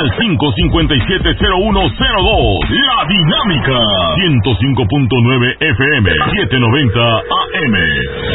al 557-0102. La Dinámica. 105.9 FM, 790 AM.